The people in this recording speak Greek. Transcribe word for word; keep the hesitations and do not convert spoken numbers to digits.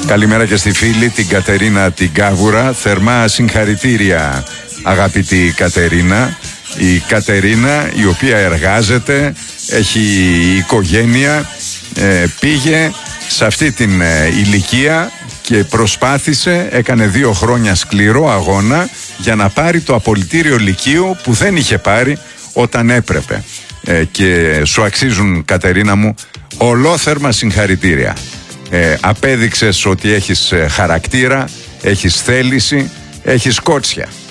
Καλημέρα και στη φίλη την Κατερίνα την Κάβουρα. Θερμά συγχαρητήρια, αγαπητή Κατερίνα. Η Κατερίνα, η οποία εργάζεται, έχει οικογένεια, ε, πήγε σε αυτή την ε, ηλικία και προσπάθησε, έκανε δύο χρόνια σκληρό αγώνα για να πάρει το απολυτήριο λυκείου που δεν είχε πάρει όταν έπρεπε. Ε, και σου αξίζουν, Κατερίνα μου, ολόθερμα συγχαρητήρια. Ε, απέδειξες ότι έχεις χαρακτήρα, έχεις θέληση, έχεις κότσια.